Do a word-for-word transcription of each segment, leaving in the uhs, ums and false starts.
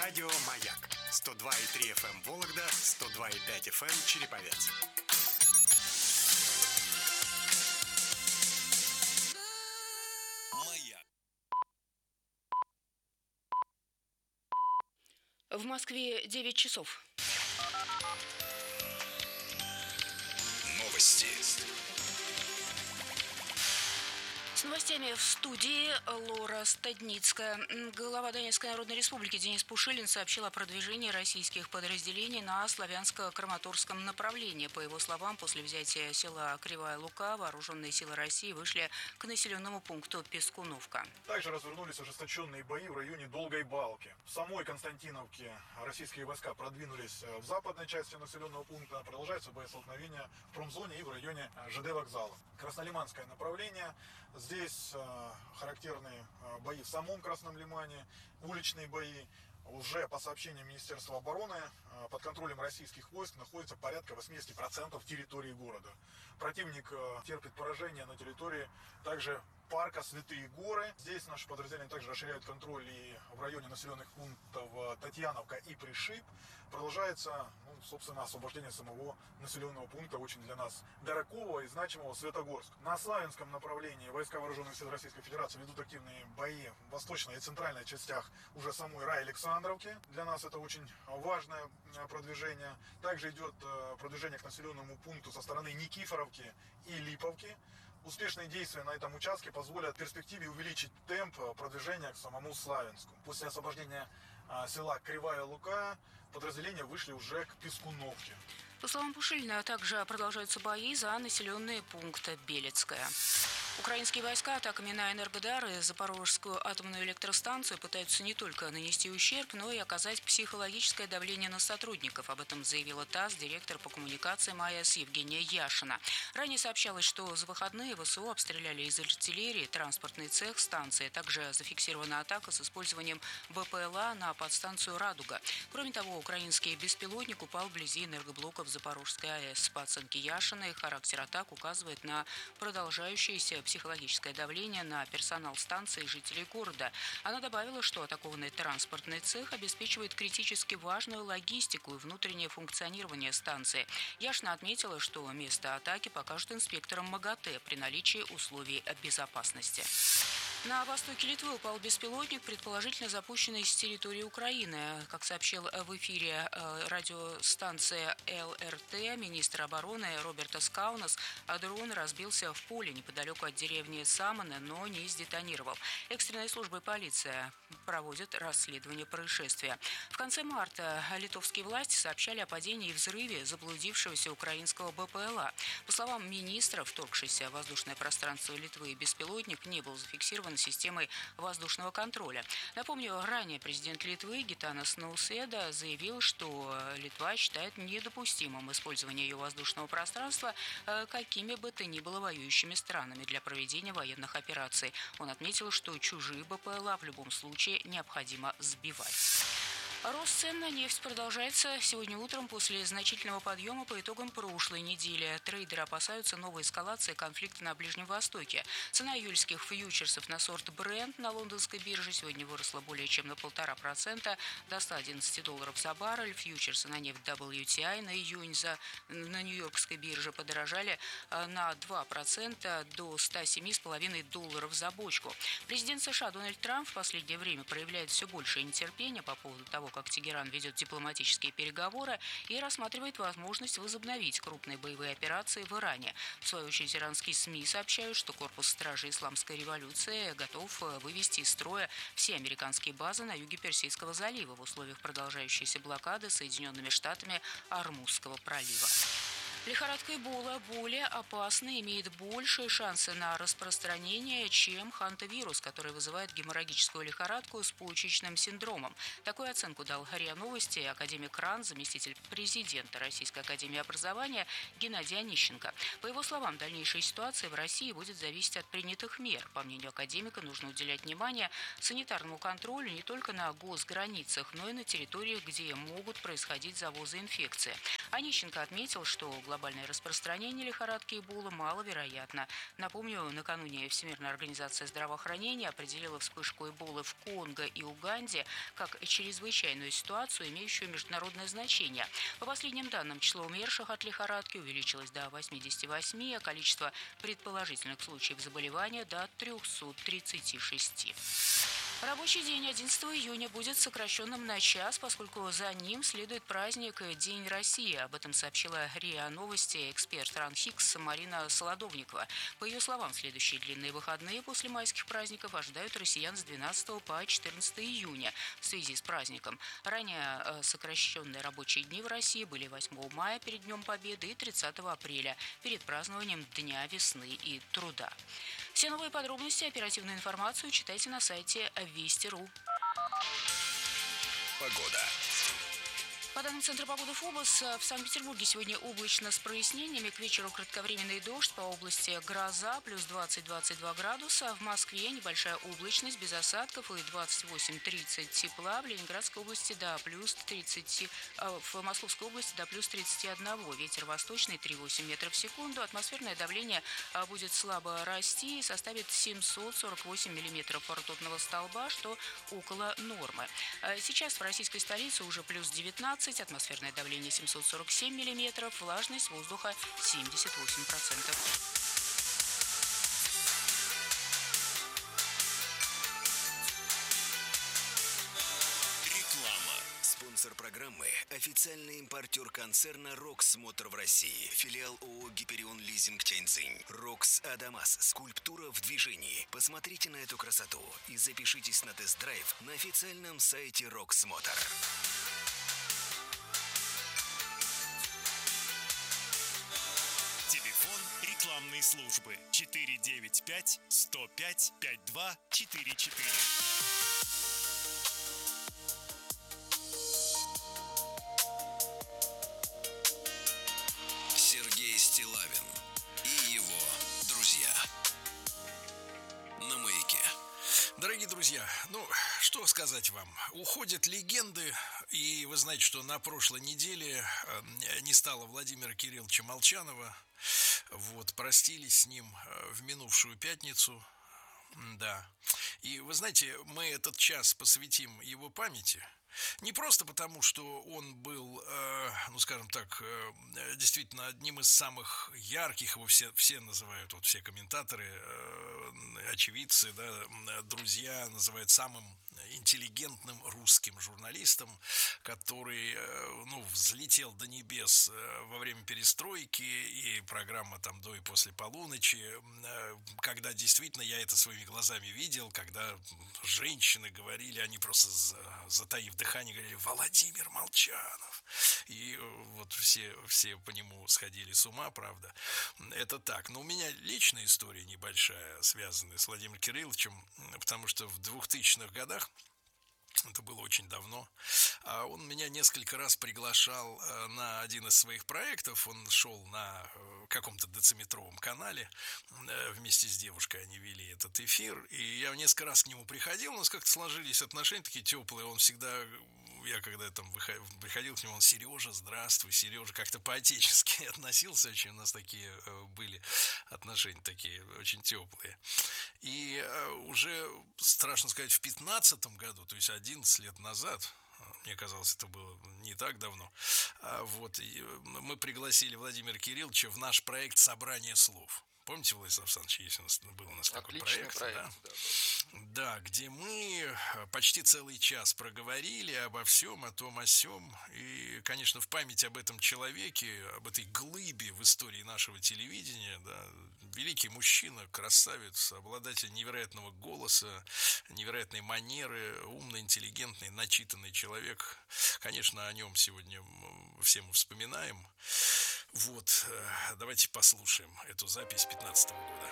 Радио «Маяк». сто два и три эф эм Вологда, сто два и пять эф эм Череповец. «Маяк». В Москве девять часов. Новости. С новостями в студии Лора Стадницкая. Глава Донецкой Народной Республики Денис Пушилин сообщил о продвижении российских подразделений на Славянско-Краматорском направлении. По его словам, после взятия села Кривая Лука вооруженные силы России вышли к населенному пункту Пескуновка. Также развернулись ожесточенные бои в районе Долгой Балки. В самой Константиновке российские войска продвинулись в западной части населенного пункта. Продолжаются боестолкновения в промзоне и в районе ЖД вокзала. Краснолиманское направление. Здесь э, характерны э, бои в самом Красном Лимане, уличные бои. Уже по сообщениям Министерства обороны э, под контролем российских войск находится порядка восемьдесят процентов территории города. Противник э, терпит поражение на территории также парка Святые Горы. Здесь наши подразделения также расширяют контроль и в районе населенных пунктов Татьяновка и Пришиб. Продолжается, ну, собственно, освобождение самого населенного пункта, очень для нас дорогого и значимого Светогорск. На Славянском направлении войска вооруженных сил Российской Федерации ведут активные бои в восточной и центральной частях уже самой Рай-Александровки. Для нас это очень важное продвижение. Также идет продвижение к населенному пункту со стороны Никифоровки и Липовки. Успешные действия на этом участке позволят в перспективе увеличить темп продвижения к самому Славянску. После освобождения а, села Кривая Лука подразделения вышли уже к Пескуновке. По словам Пушилина, также продолжаются бои за населенные пункты Белецкая. Украинские войска атаками на Энергодар и Запорожскую атомную электростанцию пытаются не только нанести ущерб, но и оказать психологическое давление на сотрудников. Об этом заявила ТАСС директор по коммуникациям АЭС Евгения Яшина. Ранее сообщалось, что за выходные ВСУ обстреляли из артиллерии транспортный цех станции. Также зафиксирована атака с использованием БПЛА на подстанцию «Радуга». Кроме того, украинский беспилотник упал вблизи энергоблоков Запорожской АЭС. По оценке Яшиной, характер атак указывает на продолжающееся психологическое давление на персонал станции и жителей города. Она добавила, что атакованный транспортный цех обеспечивает критически важную логистику и внутреннее функционирование станции. Яшина отметила, что место атаки покажут инспекторам МАГАТЭ при наличии условий безопасности. На востоке Литвы упал беспилотник, предположительно запущенный с территории Украины. Как сообщил в эфире радиостанция эл эр тэ министр обороны Роберта Скаунас, дрон разбился в поле неподалеку от деревни Самоне, но не сдетонировал. Экстренные службы и полиция проводят расследование происшествия. В конце марта литовские власти сообщали о падении и взрыве заблудившегося украинского БПЛА. По словам министра, вторгшийся в воздушное пространство Литвы беспилотник не был зафиксирован системой воздушного контроля. Напомню, ранее президент Литвы Гитанас Науседа заявил, что Литва считает недопустимым использование ее воздушного пространства какими бы то ни было воюющими странами для проведения военных операций. Он отметил, что чужие БПЛА в любом случае необходимо сбивать. Рост цен на нефть продолжается. Сегодня утром после значительного подъема по итогам прошлой недели трейдеры опасаются новой эскалации конфликта на Ближнем Востоке. Цена июльских фьючерсов на сорт Brent на лондонской бирже сегодня выросла более чем на полтора процента до ста одиннадцати долларов за баррель. Фьючерсы на нефть дабл ю ти ай на июнь за, на Нью-Йоркской бирже подорожали на два процента до ста семи с половиной долларов за бочку. Президент США Дональд Трамп в последнее время проявляет все большее нетерпение по поводу того, как Тегеран ведет дипломатические переговоры и рассматривает возможность возобновить крупные боевые операции в Иране. В свою очередь, иранские СМИ сообщают, что корпус стражей исламской революции готов вывести из строя все американские базы на юге Персидского залива в условиях продолжающейся блокады Соединенными Штатами Ормузского пролива. Лихорадка Эбола более опасна и имеет большие шансы на распространение, чем хантавирус, который вызывает геморрагическую лихорадку с почечным синдромом. Такую оценку дал РИА Новости академик РАН, заместитель президента Российской академии образования Геннадий Онищенко. По его словам, дальнейшая ситуация в России будет зависеть от принятых мер. По мнению академика, нужно уделять внимание санитарному контролю не только на госграницах, но и на территориях, где могут происходить завозы инфекции. Онищенко отметил, что глава глобальное распространение лихорадки Эбола маловероятно. Напомню, накануне Всемирная организация здравоохранения определила вспышку Эболы в Конго и Уганде как чрезвычайную ситуацию, имеющую международное значение. По последним данным, число умерших от лихорадки увеличилось до восьмидесяти восьми, а количество предположительных случаев заболевания до трёхсот тридцати шести. Рабочий день одиннадцатого июня будет сокращенным на час, поскольку за ним следует праздник День России. Об этом сообщила РИА Новости эксперт РАНХИКС Марина Солодовникова. По ее словам, следующие длинные выходные после майских праздников ожидают россиян с двенадцатого по четырнадцатое июня в связи с праздником. Ранее сокращенные рабочие дни в России были восьмого мая перед Днем Победы и тридцатого апреля перед празднованием Дня весны и труда. Все новые подробности и оперативную информацию читайте на сайте Вести точка ру. Погода. По данным Центра погоды ФОБОС, в Санкт-Петербурге сегодня облачно с прояснениями. К вечеру кратковременный дождь, по области гроза, плюс двадцать - двадцать два градуса. В Москве небольшая облачность, без осадков и двадцать восемь - тридцать тепла. В Ленинградской области до плюс тридцати, в Московской области до плюс тридцати одного. Ветер восточный три - восемь метров в секунду. Атмосферное давление будет слабо расти и составит семьсот сорок восемь миллиметров ртутного столба, что около нормы. Сейчас в российской столице уже плюс девятнадцать. Атмосферное давление семьсот сорок семь миллиметров, влажность воздуха семьдесят восемь процентов. Реклама. Спонсор программы – официальный импортер концерна «Рокс Мотор» в России. Филиал ООО «Гиперион Лизинг» Тяньцзинь. «Рокс Адамас». Скульптура в движении. Посмотрите на эту красоту и запишитесь на тест-драйв на официальном сайте «Рокс Мотор». Телефон рекламной службы четыре девять пять сто пять пятьдесят два четыре четыре. Сергей Стиллавин и его друзья на Маяке. Дорогие друзья, ну, что сказать вам. Уходят легенды, и вы знаете, что на прошлой неделе не стало Владимира Кирилловича Молчанова. Вот, простились с ним в минувшую пятницу. Да. И вы знаете, мы этот час посвятим его памяти. Не просто потому, что он был, э, ну, скажем так, э, действительно одним из самых ярких, его все, все называют, вот все комментаторы, э, очевидцы, да, друзья называют самым интеллигентным русским журналистом, который, э, ну, взлетел до небес во время перестройки, и программа там до и после полуночи, э, когда действительно я это своими глазами видел, когда женщины говорили, они просто затаив дыхание, говорили: Владимир Молчанов. И вот все, все по нему сходили с ума, правда. Это так. Но у меня личная история небольшая, связанная с Владимиром Кирилловичем, потому что в двухтысячных годах, это было очень давно, он меня несколько раз приглашал на один из своих проектов. Он шел на каком-то дециметровом канале, вместе с девушкой они вели этот эфир, и я несколько раз к нему приходил, у нас как-то сложились отношения такие теплые. Он всегда, я когда там приходил к нему, он: Сережа, здравствуй, Сережа, как-то по-отечески относился очень, у нас такие были отношения такие очень теплые. И уже, страшно сказать, в пятнадцатом году, то есть одиннадцать лет назад, мне казалось, это было не так давно, вот, мы пригласили Владимира Кирилловича в наш проект «Собрание слов». Помните, Владислав Александрович, есть у нас, был у нас такой проект, проект да? Да, да, где мы почти целый час проговорили обо всем, о том, о сём. И, конечно, в память об этом человеке, об этой глыбе в истории нашего телевидения, да, великий мужчина, красавец, обладатель невероятного голоса, невероятной манеры, умный, интеллигентный, начитанный человек. Конечно, о нем сегодня все мы вспоминаем. Вот, давайте послушаем эту запись пятнадцатого года.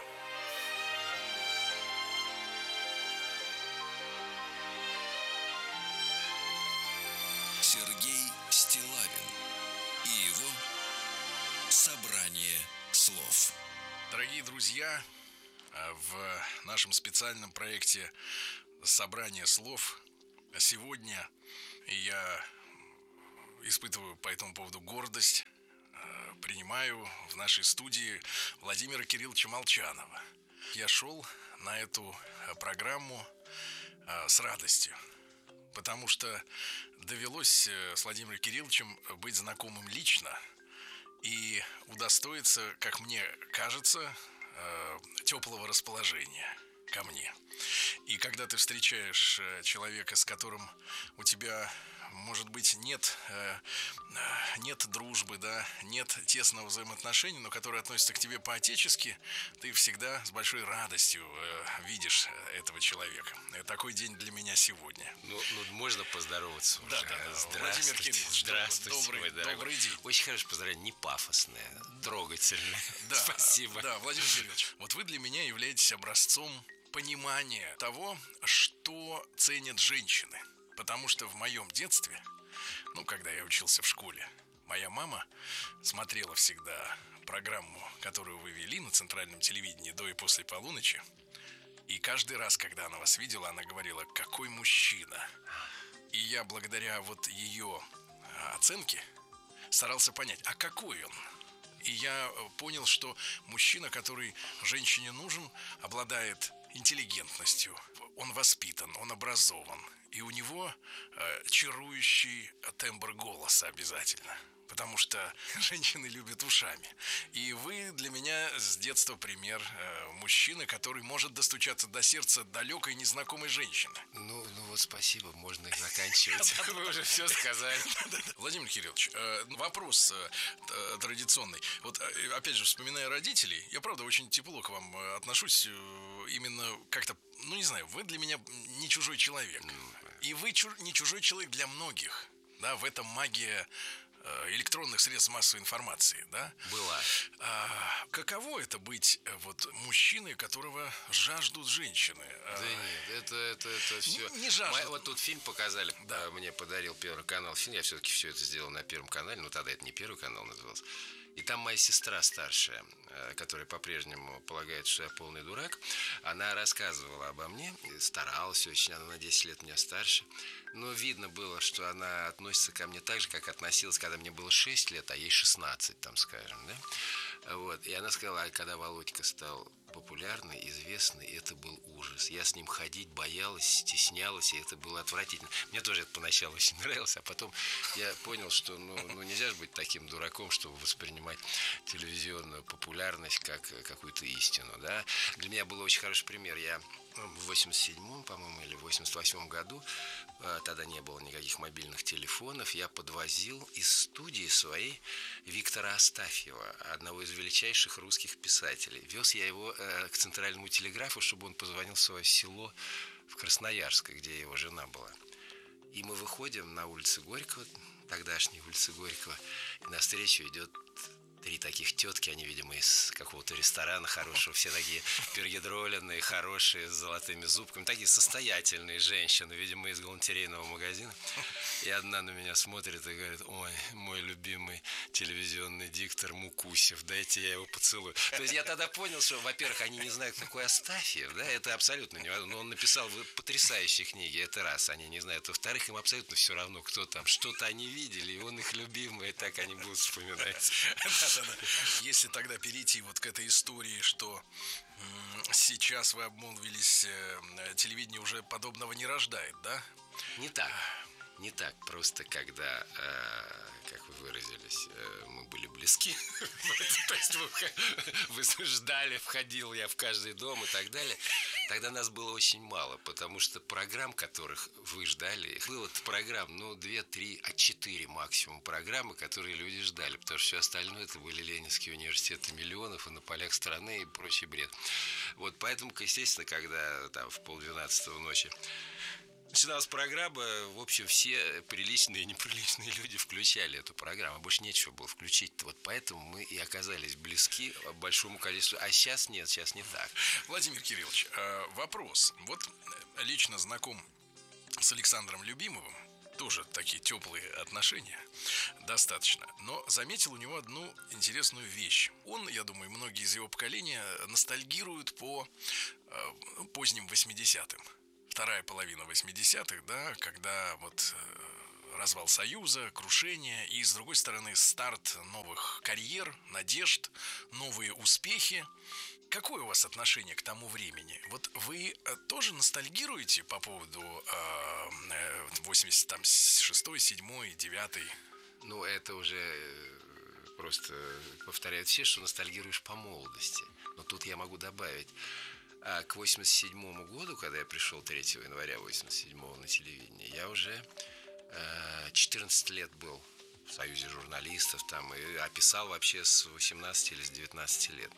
Сергей Стиллавин и его «Собрание слов». Дорогие друзья, в нашем специальном проекте «Собрание слов» сегодня я испытываю по этому поводу гордость принимаю в нашей студии Владимира Кирилловича Молчанова. Я шел на эту программу с радостью, потому что довелось с Владимиром Кирилловичем быть знакомым лично и удостоиться, как мне кажется, теплого расположения ко мне. И когда ты встречаешь человека, с которым у тебя, может быть, нет, нет дружбы, да, нет тесного взаимоотношения, но который относится к тебе по-отечески, ты всегда с большой радостью видишь этого человека. Такой день для меня сегодня. Ну, ну можно поздороваться уже. Да, да, да. Здравствуйте. Владимир Кириллович, здравствуйте, добрый, мой дорогой. добрый день. Очень хорошо поздравление, не пафосное, трогательное. Да, спасибо. Да, Владимир Кириллович, вот вы для меня являетесь образцом понимания того, что ценят женщины. Потому что в моем детстве, ну, когда я учился в школе, моя мама смотрела всегда программу, которую вы вели на центральном телевидении до и после полуночи. И каждый раз, когда она вас видела, она говорила: какой мужчина. И я благодаря вот ее оценке старался понять, а какой он. И я понял, что мужчина, который женщине нужен, обладает интеллигентностью, он воспитан, он образован, и у него э, чарующий тембр голоса обязательно, потому что женщины любят ушами. И вы для меня с детства пример э, мужчины, который может достучаться до сердца далекой незнакомой женщины. Ну, ну вот спасибо, можно и заканчивать. Вы уже все сказали. Владимир Кириллович, вопрос традиционный. Вот опять же, вспоминая родителей, я правда очень тепло к вам отношусь, именно как-то, ну не знаю, вы для меня не чужой человек. И вы не чужой человек для многих. Да, в этом магия электронных средств массовой информации, да? Была. А, каково это быть вот мужчиной, которого жаждут женщины? Да нет, это, это, это все. Не, не жаждут. Вот тут фильм показали, да. Мне подарил Первый канал фильм, я все-таки все это сделал на Первом канале, но тогда это не Первый канал назывался. И там моя сестра старшая, которая по-прежнему полагает, что я полный дурак, она рассказывала обо мне, старалась очень, она на десять лет меня старше. Но видно было, что она относится ко мне так же, как относилась, когда мне было шесть лет, а ей шестнадцать, там, скажем, да? Вот. И она сказала, а когда Володька стал популярный, известный, это был ужас. Я с ним ходить боялась, стеснялась, и это было отвратительно. Мне тоже это поначалу очень нравилось, а потом я понял, что ну, ну нельзя же быть таким дураком, чтобы воспринимать телевизионную популярность как какую-то истину, да? Для меня был очень хороший пример. Я в восемьдесят седьмом, по-моему, или в восемьдесят восьмом году, тогда не было никаких мобильных телефонов, я подвозил из студии своей Виктора Астафьева, одного из величайших русских писателей. Вез я его э, к центральному телеграфу, чтобы он позвонил в свое село в Красноярск, где его жена была. И мы выходим на улицу Горького, тогдашней улицы Горького, и навстречу идет три таких тетки, они, видимо, из какого-то ресторана хорошего, все такие пергидроленные, хорошие, с золотыми зубками, такие состоятельные женщины, видимо, из галантерейного магазина. И одна на меня смотрит и говорит: ой, мой любимый телевизионный диктор Мукусев, дайте я его поцелую. То есть я тогда понял, что, во-первых, они не знают, кто такой Астафьев, да, это абсолютно невозможно. Но он написал потрясающие книги, это раз, они не знают. Во-вторых, им абсолютно все равно, кто там, что-то они видели, и он их любимый, и так они будут вспоминать. Да-да-да. Если тогда перейти вот к этой истории, что м- сейчас вы обмолвились, э, телевидение уже подобного не рождает, да? Не так. Не так просто, когда, э, как вы выразились, э, мы были близки. То есть вы ждали, входил я в каждый дом и так далее. Тогда нас было очень мало, потому что программ, которых вы ждали, было программ, ну, две, три, а четыре максимум программы, которые люди ждали, потому что все остальное это были Ленинские университеты миллионов и на полях страны и прочий бред. Вот поэтому, естественно, когда там в полдвенадцатого ночи начиналась программа, в общем, все приличные и неприличные люди включали эту программу. Больше нечего было включить. Вот поэтому мы и оказались близки к большому количеству. А сейчас нет, сейчас не так. Владимир Кириллович, вопрос. Вот лично знаком с Александром Любимовым. Тоже такие теплые отношения достаточно. Но заметил у него одну интересную вещь. Он, я думаю, многие из его поколения ностальгируют по поздним восьмидесятым. Вторая половина восьмидесятых, да, когда вот развал Союза, крушение, и, с другой стороны, старт новых карьер, надежд, новые успехи. Какое у вас отношение к тому времени? Вот вы тоже ностальгируете по поводу э, восемьдесят шестой, седьмой, девятый? Ну, это уже просто повторяют все, что ностальгируешь по молодости. Но тут я могу добавить. А к восемьдесят седьмому году, когда я пришел третьего января восемьдесят седьмого на телевидение, я уже э, четырнадцать лет был в Союзе журналистов там, и описал вообще с восемнадцати или с девятнадцати лет.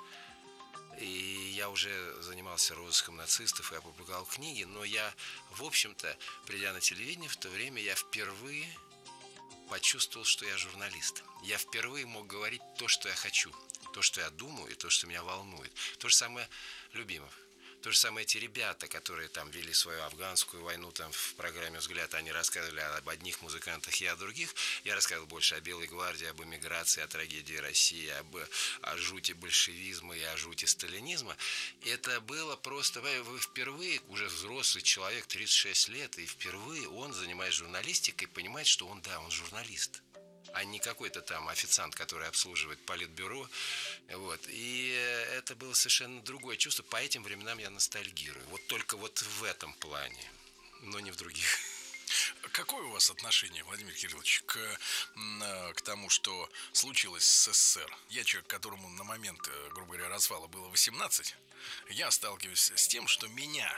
И я уже занимался розыском нацистов и опубликовал книги, но я, в общем-то, придя на телевидение, в то время я впервые почувствовал, что я журналист. Я впервые мог говорить то, что я хочу, то, что я думаю, и то, что меня волнует. То же самое Любимов. То же самое эти ребята, которые там вели свою афганскую войну, там в программе «Взгляд», они рассказывали об одних музыкантах, я о других. Я рассказывал больше о Белой гвардии, об эмиграции, о трагедии России, об, о жути большевизма и о жути сталинизма. Это было просто... Вы впервые, уже взрослый человек, тридцать шесть лет, и впервые он, занимаясь журналистикой, понимает, что он, да, он журналист, а не какой-то там официант, который обслуживает политбюро. Вот. И это было совершенно другое чувство. По этим временам я ностальгирую. Вот только вот в этом плане, но не в других. Какое у вас отношение, Владимир Кириллович, к, к тому, что случилось с СССР? Я человек, которому на момент, грубо говоря, развала было восемнадцать. Я сталкиваюсь с тем, что меня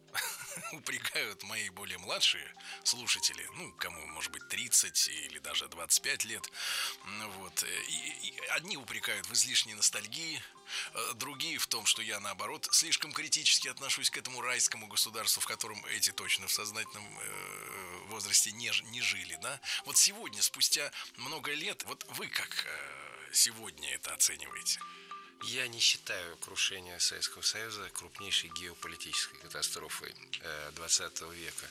упрекают мои более младшие слушатели, ну, кому, может быть, тридцать или даже двадцать пять лет. Вот. И, и одни упрекают в излишней ностальгии, другие в том, что я, наоборот, слишком критически отношусь к этому райскому государству, в котором эти точно в сознательном э, возрасте не, не жили, да? Вот сегодня, спустя много лет, вот вы как э, сегодня это оцениваете? Я не считаю крушение Советского Союза крупнейшей геополитической катастрофой двадцатого века.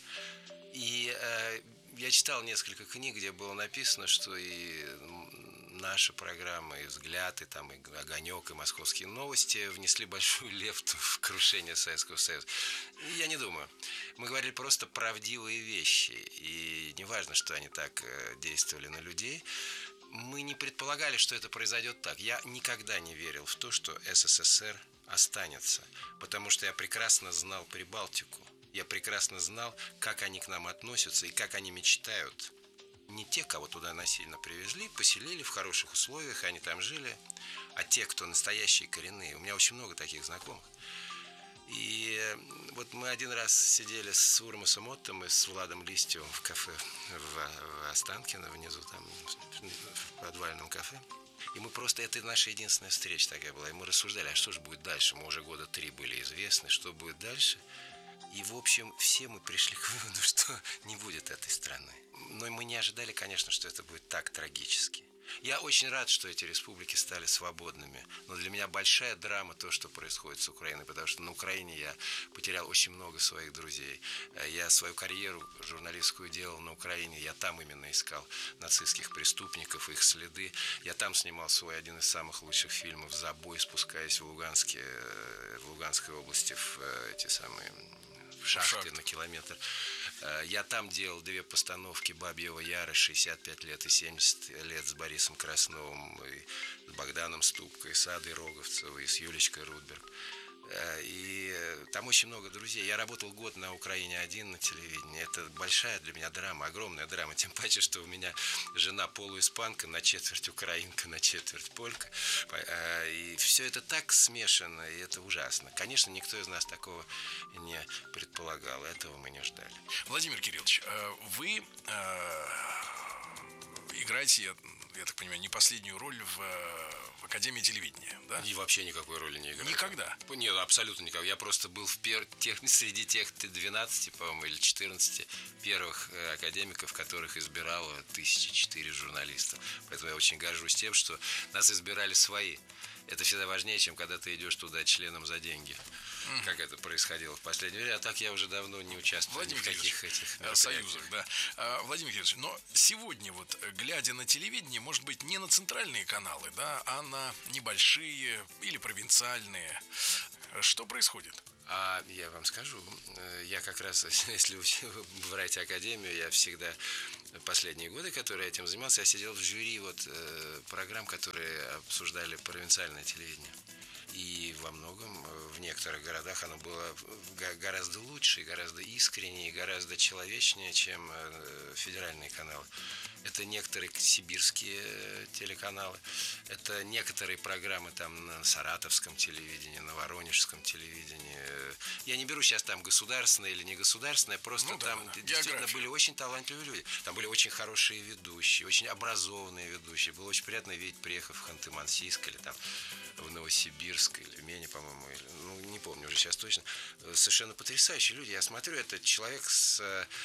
И э, я читал несколько книг, где было написано, что и наша программа, и «Взгляд», и, там, и «Огонек», и «Московские новости» внесли большую лепту в крушение Советского Союза. И я не думаю. Мы говорили просто правдивые вещи. И не важно, что они так действовали на людей. Мы не предполагали, что это произойдет так. Я никогда не верил в то, что СССР останется, потому что я прекрасно знал Прибалтику. Я прекрасно знал, как они к нам относятся и как они мечтают. Не те, кого туда насильно привезли, поселили в хороших условиях, они там жили, а те, кто настоящие коренные. У меня очень много таких знакомых. И вот мы один раз сидели с Урмасом Оттом и с Владом Листьевым в кафе в, в Останкино, внизу там, в подвальном кафе. И мы просто, это наша единственная встреча такая была. И мы рассуждали, а что же будет дальше? Мы уже года три были известны, что будет дальше. И, в общем, все мы пришли к выводу, что не будет этой страны. Но мы не ожидали, конечно, что это будет так трагически. Я очень рад, что эти республики стали свободными. Но для меня большая драма то, что происходит с Украиной, потому что на Украине я потерял очень много своих друзей. Я свою карьеру журналистскую делал на Украине. Я там именно искал нацистских преступников, их следы. Я там снимал свой один из самых лучших фильмов «Забой», спускаясь в Луганске, в Луганской области, в эти самые... в шахте Шахт. на километр. Я там делал две постановки «Бабьего Яра», шестьдесят пять лет и семьдесят лет, с Борисом Красновым, и с Богданом Ступкой, и с Адой Роговцевой, и с Юлечкой Рудберг. И там очень много друзей. Я работал год на Украине один на телевидении. Это большая для меня драма, огромная драма. Тем паче, что у меня жена полуиспанка, на четверть украинка, на четверть полька. И все это так смешано, и это ужасно. Конечно, никто из нас такого не предполагал. Этого мы не ждали. Владимир Кириллович, вы играете, я, я так понимаю, не последнюю роль в, в Академии телевидения, да? И вообще никакой роли не играю. Никогда? Нет, абсолютно никогда. Я просто был в пер... тех... среди тех двенадцати, по-моему, или четырнадцати первых академиков, которых избирало тысяча четыре журналиста. Поэтому я очень горжусь тем, что нас избирали свои. Это всегда важнее, чем когда ты идешь туда членом за деньги. Mm. Как это происходило в последнее время. А так я уже давно не участвую Владимир в никаких этих союзах. Да. А, Владимир Кириллович, но сегодня, вот, глядя на телевидение, может быть, не на центральные каналы, да, а на небольшие или провинциальные. Что происходит? А я вам скажу, я как раз, если брать академию, я всегда последние годы, которые я этим занимался, я сидел в жюри вот э, программ, которые обсуждали провинциальное телевидение. И во многом, в некоторых городах оно было гораздо лучше, гораздо искреннее, гораздо человечнее, чем федеральные каналы. Это некоторые сибирские телеканалы, это некоторые программы там на саратовском телевидении, на воронежском телевидении. Я не беру сейчас там государственное или не государственное, просто ну, да, там да, действительно география. Были очень талантливые люди. Там были очень хорошие ведущие, очень образованные ведущие. Было очень приятно видеть, приехав в Ханты-Мансийск или там в Новосибирск или в Мени, по-моему, или, ну, не помню уже сейчас точно. Совершенно потрясающие люди. Я смотрю, это человек с...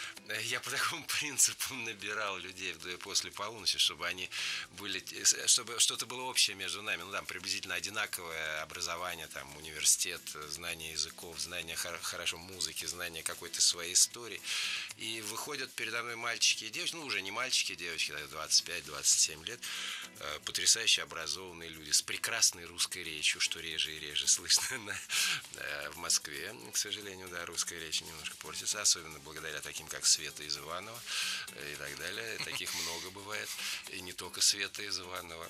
Я по такому принципу набирал людей в и после полуночи, чтобы они были, чтобы что-то было общее между нами, ну там приблизительно одинаковое образование, там университет, знание языков, знание хор- хорошо музыки, знание какой-то своей истории. И выходят передо мной мальчики и девочки, ну уже не мальчики и девочки, двадцать пять двадцать семь лет, потрясающе образованные люди с прекрасной русской речью, что реже и реже слышно на, в Москве, к сожалению, да, русская речь немножко портится, особенно благодаря таким, как Света из Иванова и так далее, таких много бывает, и не только Света из Иванова.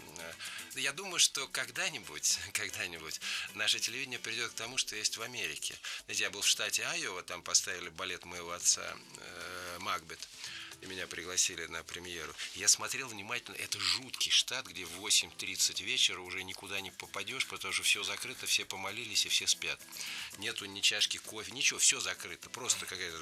Я думаю, что когда-нибудь, когда-нибудь наше телевидение придет к тому, что есть в Америке. Знаете, я был в штате Айова, там поставили балет моего отца «Макбет», и меня пригласили на премьеру. Я смотрел внимательно, это жуткий штат, где в восемь тридцать вечера уже никуда не попадешь, потому что все закрыто, все помолились и все спят. Нету ни чашки кофе, ничего, все закрыто. Просто какая-то...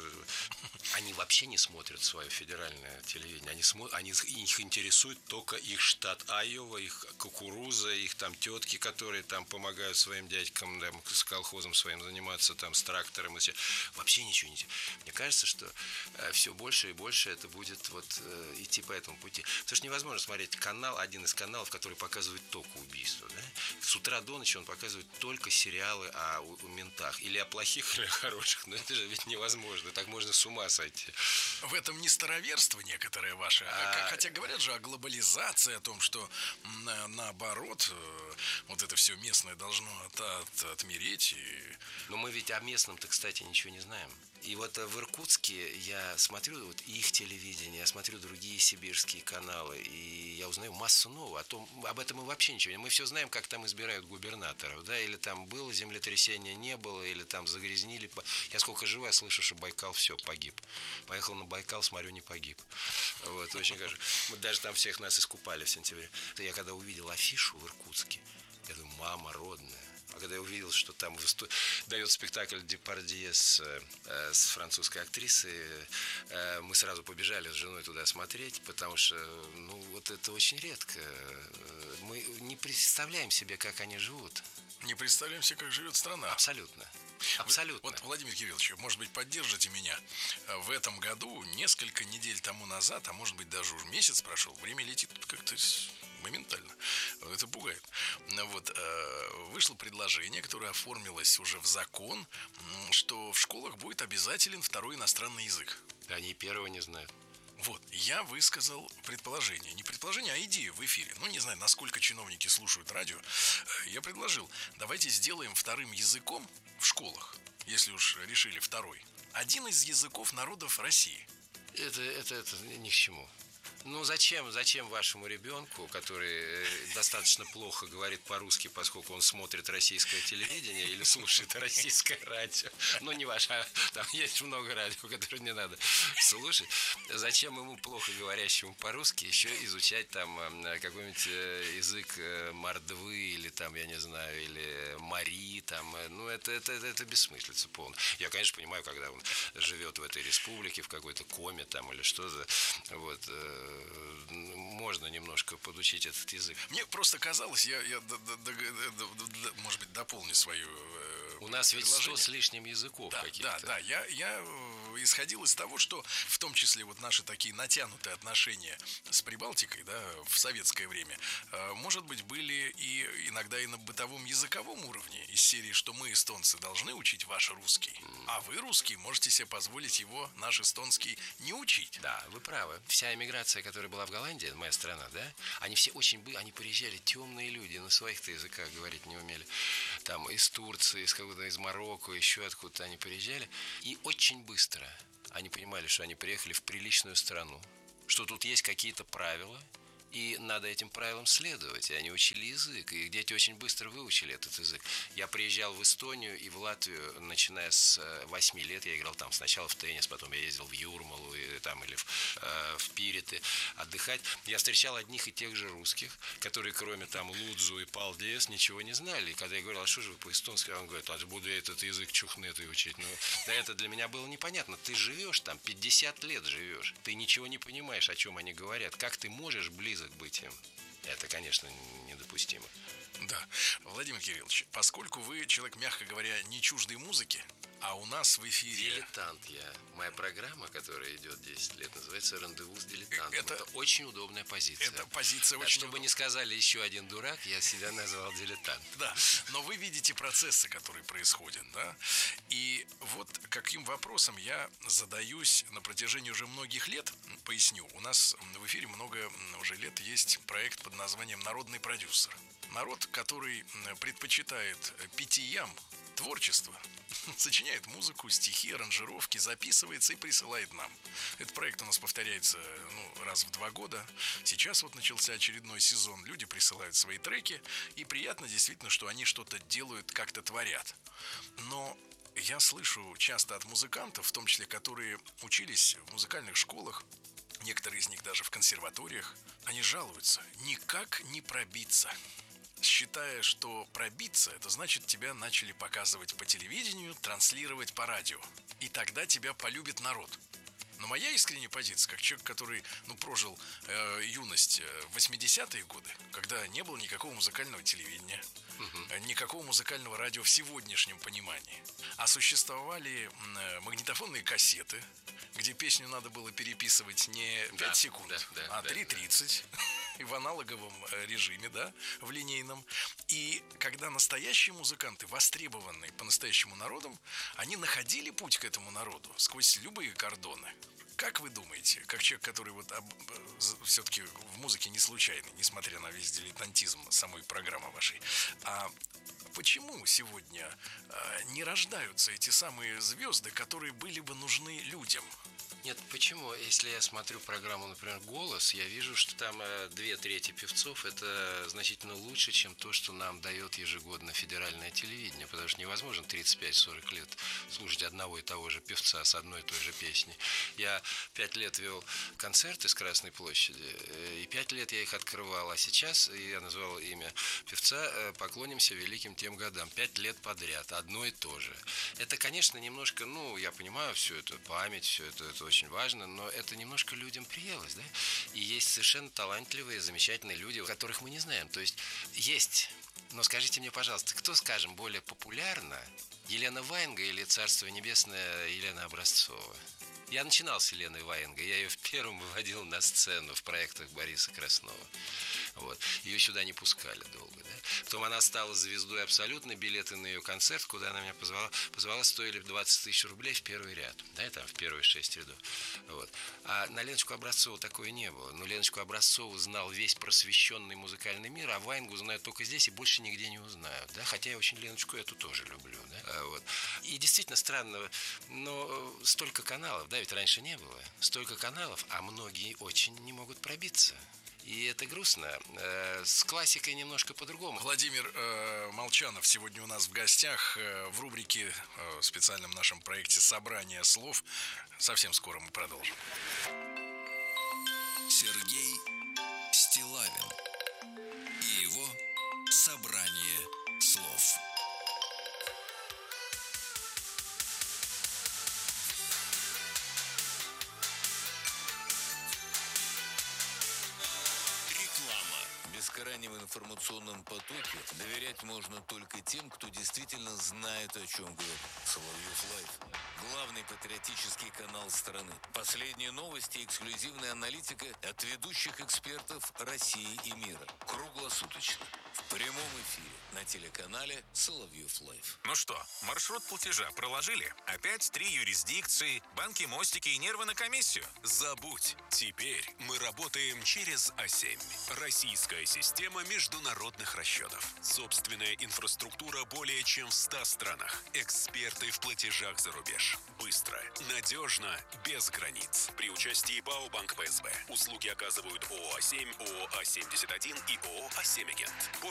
Они вообще не смотрят свое федеральное телевидение. Они смотрят, они, их интересует только их штат Айова, их кукуруза, их там тетки, которые там помогают своим дядькам там, с колхозом своим заниматься, там, с трактором. И все. Вообще ничего не... Мне кажется, что э, все больше и больше это будет вот э, идти по этому пути. Потому что невозможно смотреть канал, один из каналов, который показывает только убийства. Да? С утра до ночи он показывает только сериалы о, о ментах. Или о плохих, или о хороших. Но это же ведь невозможно. Так можно с ума сойти. В этом не староверство некоторое ваше. А... Хотя говорят же о глобализации, о том, что на, наоборот, вот это все местное должно от, от, отмереть. И... Но мы ведь о местном-то, кстати, ничего не знаем. И вот в Иркутске я смотрю вот их телевидение, я смотрю другие сибирские каналы, и я узнаю массу нового. О том, об этом мы вообще ничего не... Мы все знаем, как там избирают губернаторов, да, или там было землетрясение, не было, или там загрязнили. Я сколько живу, я слышу, что Байкал все, погиб. Поехал на Байкал, смотрю, не погиб. Вот, очень хорошо. Мы даже там всех нас искупали в сентябре. Я когда увидел афишу в Иркутске, я думаю, мама родная. А когда я увидел, что там выступ... дает спектакль Депардье с, э, с французской актрисой, э, мы сразу побежали с женой туда смотреть, потому что, ну, вот это очень редко. Мы не представляем себе, как они живут. Не представляем себе, как живет страна. Абсолютно. Абсолютно. Вот, Владимир Кириллович, может быть, поддержите меня. В этом году, несколько недель тому назад, а может быть, даже уже месяц прошел, время летит как-то моментально. Это пугает. Вот, вышло предложение, которое оформилось уже в закон, что в школах будет обязателен второй иностранный язык. Они первого не знают. Вот, я высказал предположение. Не предположение, а идею в эфире. Ну, не знаю, насколько чиновники слушают радио. Я предложил, давайте сделаем вторым языком в школах, если уж решили второй, один из языков народов России. Это, это, это ни к чему. Ну, зачем, зачем вашему ребенку, который достаточно плохо говорит по-русски, поскольку он смотрит российское телевидение или слушает российское радио, ну, не ваше, а там есть много радио, которое не надо слушать, зачем ему, плохо говорящему по-русски, еще изучать там какой-нибудь язык мордвы или там, я не знаю, или мари, там, ну, это, это, это, это бессмыслица полная. Я, конечно, понимаю, когда он живет в этой республике, в какой-то коме там или что-то, вот, можно немножко подучить этот язык. Мне просто казалось, я, я д- д- д- д- может быть, дополню свою э, У нас ведь сто с лишним языков да, каких-то. Да, да, я, я исходил из того, что в том числе вот наши такие натянутые отношения с Прибалтикой, да, в советское время, э, может быть, были и иногда и на бытовом языковом уровне, из серии, что мы, эстонцы, должны учить ваш русский, mm. а вы, русский, можете себе позволить его, наш эстонский, не учить. Да, вы правы. Вся эмиграция, которая была в Голландии, моя страна, да, они все очень были, они приезжали, темные люди, на своих-то языках говорить не умели. Там из Турции, из какого-то, из Марокко, еще откуда-то они приезжали. И очень быстро они понимали, что они приехали в приличную страну, что тут есть какие-то правила, и надо этим правилам следовать. И они учили язык, и дети очень быстро выучили этот язык. Я приезжал в Эстонию и в Латвию, начиная с восьми лет. Я играл там сначала в теннис, потом я ездил в Юрмалу и, там, или в, э, в Пириты отдыхать. Я встречал одних и тех же русских, которые кроме там Лудзу и Палдес ничего не знали. И когда я говорил, а что же вы по-эстонски? Он говорит, а буду я этот язык чухнетый учить. Ну, да это для меня было непонятно. Ты живешь там, пятьдесят лет живешь. Ты ничего не понимаешь, о чем они говорят. Как ты можешь близок быть им? Это, конечно, недопустимо. Да. Владимир Кириллович, поскольку вы человек, мягко говоря, не чуждой музыки, а у нас в эфире... Дилетант я. Моя программа, которая идет десять лет, называется «Рандеву с дилетантом». Это, это очень удобная позиция. Это позиция да, очень Чтобы удобная. Не сказали еще один дурак, я себя назвал дилетант. Да, но вы видите процессы, которые происходят, да? И вот каким вопросом я задаюсь на протяжении уже многих лет, поясню. У нас в эфире много уже лет есть проект под названием «Народный продюсер». Народ, который предпочитает питьям творчество, сочиняет музыку, стихи, аранжировки, записывается и присылает нам. Этот проект у нас повторяется ну, раз в два года. Сейчас вот начался очередной сезон. Люди присылают свои треки, и приятно действительно, что они что-то делают, как-то творят. Но я слышу часто от музыкантов, в том числе, которые учились в музыкальных школах, некоторые из них даже в консерваториях, они жалуются: никак не пробиться. Считая, что пробиться, это значит, тебя начали показывать по телевидению, транслировать по радио. И тогда тебя полюбит народ. Но моя искренняя позиция, как человек, который ну, прожил э, юность в восьмидесятые годы, когда не было никакого музыкального телевидения, угу. никакого музыкального радио в сегодняшнем понимании, а существовали э, магнитофонные кассеты, где песню надо было переписывать не пять да, секунд, да, да, а три тридцать. Да, да. И в аналоговом режиме, да, в линейном. И когда настоящие музыканты, востребованные по-настоящему народом, они находили путь к этому народу сквозь любые кордоны. Как вы думаете, как человек, который вот об, все-таки в музыке не случайный, несмотря на весь дилетантизм самой программы вашей, а почему сегодня а, не рождаются эти самые звезды, которые были бы нужны людям? Нет, почему? Если я смотрю программу, например, «Голос», я вижу, что там э, две трети певцов – это значительно лучше, чем то, что нам дает ежегодно федеральное телевидение, потому что невозможно тридцать пять сорок лет слушать одного и того же певца с одной и той же песней. Я пять лет вел концерты с Красной площади, и пять лет я их открывал, а сейчас я назвал имя певца «Поклонимся великим тем годам». Пять лет подряд, одно и то же. Это, конечно, немножко, ну, я понимаю, все это память, все это, это очень важно, но это немножко людям приелось, да? И есть совершенно талантливые, замечательные люди, которых мы не знаем. То есть есть, но скажите мне, пожалуйста, кто, скажем, более популярна, Елена Ваенга или Царство Небесное Елена Образцова? Я начинал с Еленой Ваенга, я ее в первом выводил на сцену в проектах Бориса Краснова. Вот. Ее сюда не пускали долго, да? Потом она стала звездой абсолютно, билеты на ее концерт, куда она меня позвала, позвала, стоили двадцать тысяч рублей в первый ряд, да, там в первые шесть рядов. Вот. А на Леночку Образцову такое не было. Но Леночку Образцову знал весь просвещенный музыкальный мир, а Ваенгу знают только здесь и больше нигде не узнают, да? Хотя я очень Леночку эту тоже люблю, да? А, вот. И действительно странно, но столько каналов, да, ведь раньше не было, столько каналов, а многие очень не могут пробиться. И это грустно. С классикой немножко по-другому. Владимир э, Молчанов сегодня у нас в гостях э, в рубрике, э, в специальном нашем проекте «Собрание слов». Совсем скоро мы продолжим. Сергей Стиллавин и его «Собрание слов». Бескрайнем информационном потоке доверять можно только тем, кто действительно знает, о чем говорит. Соловьев Лайв. Главный патриотический канал страны. Последние новости и эксклюзивная аналитика от ведущих экспертов России и мира. Круглосуточно. В прямом эфире на телеканале Соловьев Лайв. Ну что, маршрут платежа проложили? Опять три юрисдикции, банки, мостики и нервы на комиссию? Забудь. Теперь мы работаем через А семь. Российская система международных расчетов. Собственная инфраструктура более чем в ста странах. Эксперты в платежах за рубеж. платеж. Быстро, надежно, без границ. При участии ПАО «Банк ПСБ». Услуги оказывают ООО «А семь», ООО «А семьдесят один» и ООО «А семь Агент».